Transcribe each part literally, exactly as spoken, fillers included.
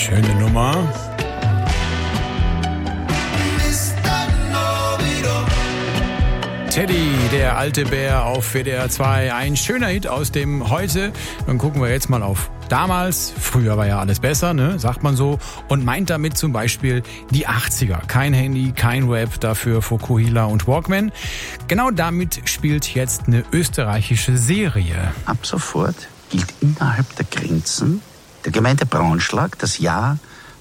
Schöne Nummer. Teddy, der alte Bär auf W D R zwei. Ein schöner Hit aus dem Heute. Dann gucken wir jetzt mal auf damals. Früher war ja alles besser, ne? Sagt man so. Und meint damit zum Beispiel die achtziger. Kein Handy, kein Web, dafür Fokuhila und Walkman. Genau damit spielt jetzt eine österreichische Serie. Ab sofort gilt innerhalb der Grenzen der Gemeinde Braunschlag das Jahr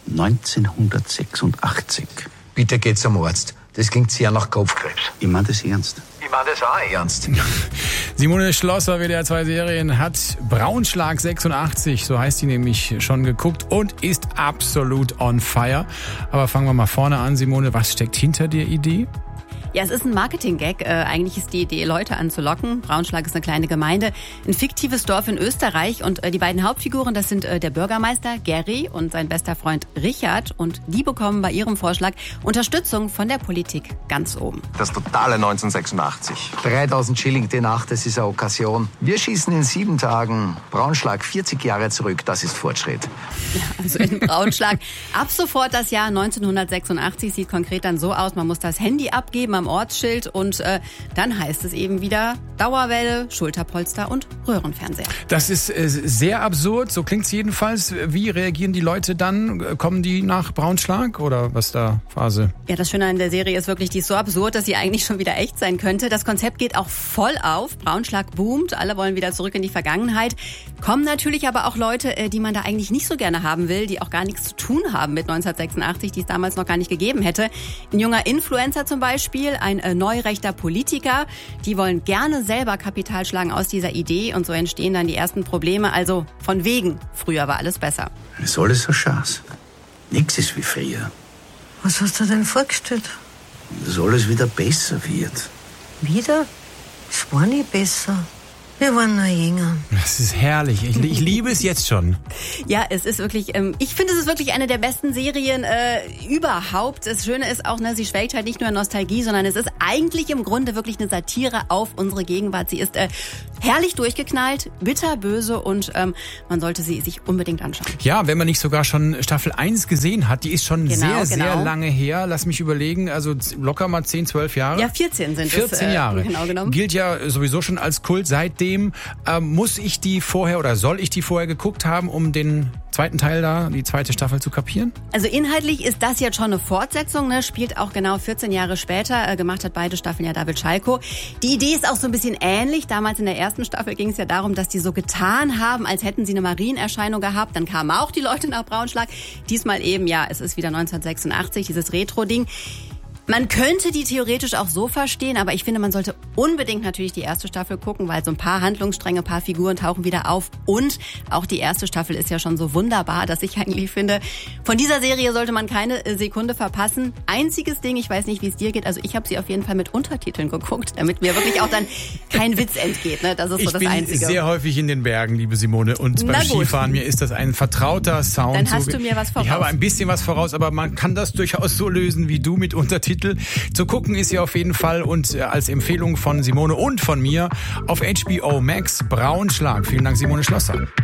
neunzehnhundertsechsundachtzig. Bitte geht zum Arzt. Das klingt sehr nach Kopfkrebs. Ich meine das ernst. Ich meine das auch ernst. Simone Schlosser, W D R zwei Serien, hat Braunschlag sechsundachtzig, so heißt die nämlich, schon geguckt und ist absolut on fire. Aber fangen wir mal vorne an, Simone. Was steckt hinter der Idee? Ja, es ist ein Marketing-Gag. Äh, eigentlich ist die Idee, Leute anzulocken. Braunschlag ist eine kleine Gemeinde, ein fiktives Dorf in Österreich. Und äh, die beiden Hauptfiguren, das sind äh, der Bürgermeister Gary und sein bester Freund Richard. Und die bekommen bei ihrem Vorschlag Unterstützung von der Politik ganz oben. Das totale neunzehnhundertsechsundachtzig. dreitausend Schilling die Nacht, das ist eine Okkasion. Wir schießen in sieben Tagen Braunschlag vierzig Jahre zurück, das ist Fortschritt. Ja, also in Braunschlag. Ab sofort das Jahr neunzehnhundertsechsundachtzig sieht konkret dann so aus, man muss das Handy abgeben am Ortsschild und äh, dann heißt es eben wieder Dauerwelle, Schulterpolster und Röhrenfernseher. Das ist äh, sehr absurd, so klingt's jedenfalls. Wie reagieren die Leute dann? Kommen die nach Braunschlag oder was da Phase? Ja, das Schöne an der Serie ist wirklich, die ist so absurd, dass sie eigentlich schon wieder echt sein könnte. Das Konzept geht auch voll auf. Braunschlag boomt, alle wollen wieder zurück in die Vergangenheit. Kommen natürlich aber auch Leute, äh, die man da eigentlich nicht so gerne haben will, die auch gar nichts zu tun haben mit neunzehnhundertsechsundachtzig, die es damals noch gar nicht gegeben hätte. Ein junger Influencer zum Beispiel, ein äh, neurechter Politiker, die wollen gerne selber Kapital schlagen aus dieser Idee und so entstehen dann die ersten Probleme. Also von wegen, früher war alles besser. Das ist alles so scheiße. Nix ist wie früher. Was hast du denn vorgestellt? Dass alles wieder besser wird. Wieder? Es war nie besser. Wir waren noch jünger. Das ist herrlich. Ich, ich liebe es jetzt schon. Ja, es ist wirklich, ähm, ich finde, es ist wirklich eine der besten Serien äh, überhaupt. Das Schöne ist auch, ne, sie schwelgt halt nicht nur in Nostalgie, sondern es ist eigentlich im Grunde wirklich eine Satire auf unsere Gegenwart. Sie ist äh, herrlich durchgeknallt, bitterböse und ähm, man sollte sie sich unbedingt anschauen. Ja, wenn man nicht sogar schon Staffel eins gesehen hat, die ist schon Genau, sehr, sehr genau. lange her. Lass mich überlegen, also locker mal zehn, zwölf Jahre. Ja, vierzehn sind es. vierzehn Jahre. Äh, genau genommen. Gilt ja sowieso schon als Kult. Seitdem ähm, muss ich die vorher oder soll ich die vorher geguckt haben, um den zweiten Teil da, die zweite Staffel zu kapieren? Also inhaltlich ist das jetzt schon eine Fortsetzung, ne? Spielt auch genau vierzehn Jahre später. Äh, gemacht hat beide Staffeln ja David Schalko. Die Idee ist auch so ein bisschen ähnlich. Damals in der ersten Staffel ging es ja darum, dass die so getan haben, als hätten sie eine Marienerscheinung gehabt. Dann kamen auch die Leute nach Braunschlag. Diesmal eben, ja, es ist wieder neunzehnhundertsechsundachtzig, dieses Retro-Ding. Man könnte die theoretisch auch so verstehen, aber ich finde, man sollte unbedingt natürlich die erste Staffel gucken, weil so ein paar Handlungsstränge, ein paar Figuren tauchen wieder auf. Und auch die erste Staffel ist ja schon so wunderbar, dass ich eigentlich finde, von dieser Serie sollte man keine Sekunde verpassen. Einziges Ding, ich weiß nicht, wie es dir geht, also ich habe sie auf jeden Fall mit Untertiteln geguckt, damit mir wirklich auch dann kein Witz entgeht. Ne? Das ist so ich das bin Einzige. sehr häufig in den Bergen, liebe Simone, und Na beim gut. Skifahren, mir ist das ein vertrauter Sound. Dann hast so, du mir was voraus. Ich habe ein bisschen was voraus, aber man kann das durchaus so lösen wie du mit Untertiteln. Zu gucken ist sie auf jeden Fall und als Empfehlung von Simone und von mir auf H B O Max Braunschlag. Vielen Dank, Simone Schlosser.